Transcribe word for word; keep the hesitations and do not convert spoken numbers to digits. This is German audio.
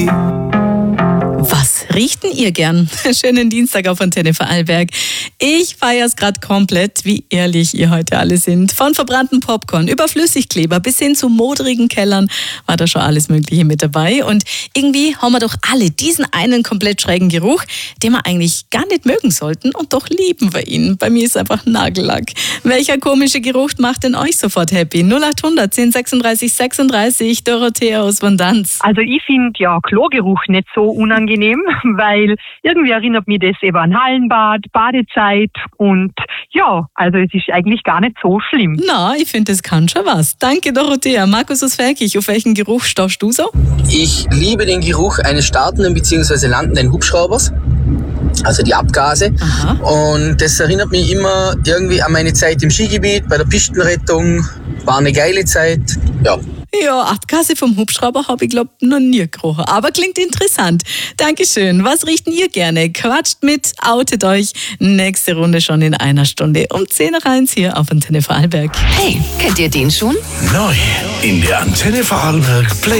Was riecht denn ihr gern? Schönen Dienstag auf Antenne Vorarlberg. Ich feiere es gerade komplett, wie ehrlich ihr heute alle sind. Von verbrannten Popcorn über Flüssigkleber bis hin zu modrigen Kellern war da schon alles Mögliche mit dabei. Und irgendwie haben wir doch alle diesen einen komplett schrägen Geruch, den wir eigentlich gar nicht mögen sollten, und doch lieben wir ihn. Bei mir ist einfach Nagellack. Welcher komische Geruch macht denn euch sofort happy? null acht hundert zehn sechsunddreißig sechsunddreißig, Dorothea aus Vandanz. Also ich finde ja Klogeruch nicht so unangenehm, weil irgendwie erinnert mich das eben an Hallenbad, Badezeit und ja, also es ist eigentlich gar nicht so schlimm. Na, ich finde, das kann schon was. Danke, Dorothea. Markus aus Ferkich, auf welchen Geruch stehst du so? Ich liebe den Geruch eines startenden bzw. landenden Hubschraubers. Also die Abgase. Aha. Und das erinnert mich immer irgendwie an meine Zeit im Skigebiet, bei der Pistenrettung. War eine geile Zeit. Ja. Ja, Abgase vom Hubschrauber habe ich, glaube noch nie gerochen. Aber klingt interessant. Dankeschön. Was riechen ihr gerne? Quatscht mit, outet euch. Nächste Runde schon in einer Stunde. Um zehn nach eins hier auf Antenne Vorarlberg. Hey, kennt ihr den schon? Neu in der Antenne Vorarlberg Play.